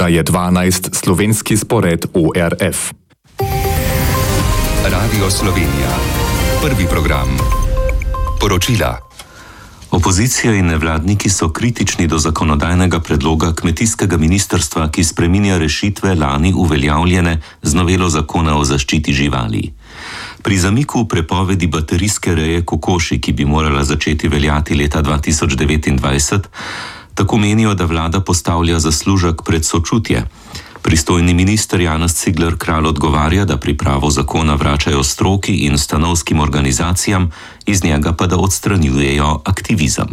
Ura je 12, slovenski spored ORF. Radio Slovenija. Prvi program. Poročila. Opozicija in nevladniki so kritični do zakonodajnega predloga kmetijskega ministrstva, ki spreminja rešitve lani uveljavljene z novelo zakona o zaščiti živali. Pri zamiku prepovedi baterijske reje kokoši, ki bi morala začeti veljati leta 2029, tako menijo, da vlada postavlja zaslužek pred sočutje. Pristojni minister Janez Cigler Kralj odgovarja, da pripravo zakona vračajo stroki in stanovskim organizacijam, iz njega pa da odstranjujejo aktivizem.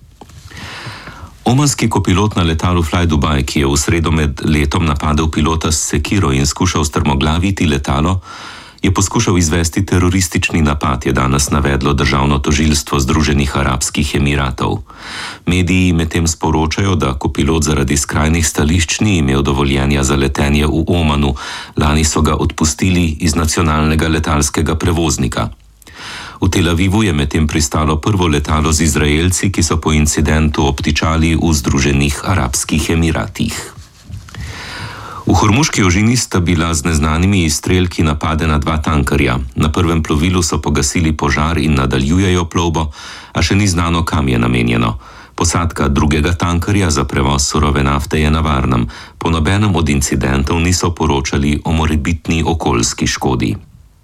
Omanski kopilot na letalu Fly Dubai, ki je v sredo med letom napadel pilota s sekiro in skušal strmoglaviti letalo, je poskušal izvesti teroristični napad, je danes navedlo Državno tožilstvo Združenih arabskih emiratov. Mediji medtem sporočajo, da kopilot zaradi skrajnih stališč ni imel dovoljenja za letenje v Omanu, lani so ga odpustili iz nacionalnega letalskega prevoznika. V Tel Avivu je medtem pristalo prvo letalo z Izraelci, ki so po incidentu obtičali v Združenih arabskih emiratih. V Hormuški ožini sta bila z neznanimi izstrelki napadena dva tankerja. Na prvem plovilu so pogasili požar in nadaljujejo plovbo, a še ni znano, kam je namenjeno. Posadka drugega tankerja za prevoz surove nafte je na varnem. Po nobenem od incidentov niso poročali o morebitni okoljski škodi.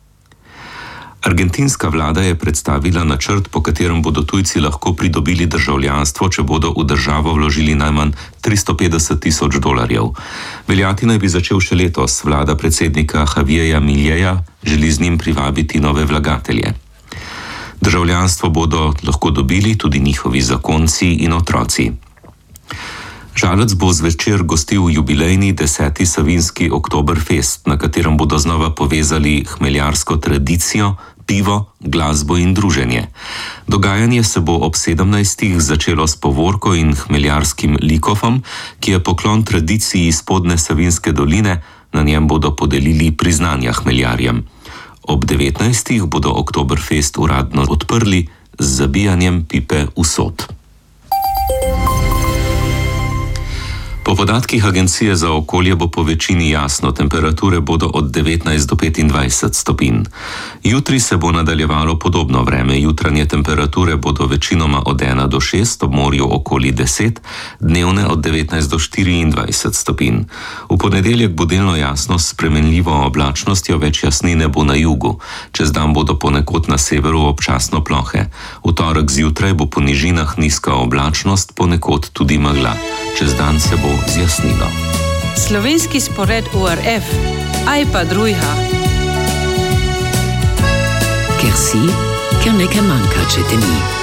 Argentinska vlada je predstavila načrt, po katerem bodo tujci lahko pridobili državljanstvo, če bodo v državo vložili najmanj $350,000. Veljati naj bi začel še letos. Vlada predsednika Javierja Mileja želi z njim privabiti nove vlagatelje. Državljanstvo bodo lahko dobili tudi njihovi zakonci in otroci. Žalec bo zvečer gostil jubilejni 10. Savinjski Oktoberfest, na katerem bodo znova povezali hmeljarsko tradicijo, pivo, glasbo in druženje. Dogajanje se bo ob 17. začelo s povorko in hmeljarskim likofom, ki je poklon tradiciji spodnje Savinjske doline, na njem bodo podelili priznanja hmeljarjem. Ob 19. bodo Oktoberfest uradno odprli z zabijanjem pipe v sod. Po podatkih Agencije za okolje bo po večini jasno, temperature bodo od 19 do 25 stopinj. Jutri se bo nadaljevalo podobno vreme, jutranje temperature bodo večinoma od 1 do 6, ob morju okoli 10, dnevne od 19 do 24 stopinj. V ponedeljek bo delno jasno s spremenljivo oblačnostjo, več jasnine bo na jugu. Čez dan bodo ponekod na severu občasno plohe. V torek zjutraj bo po nižinah nizka oblačnost, ponekod tudi megla. Čez dan se bo zjasnilo. Slovenski spored ORF, aj pa drujha. Ker si, ker nekaj manjka, če te ni.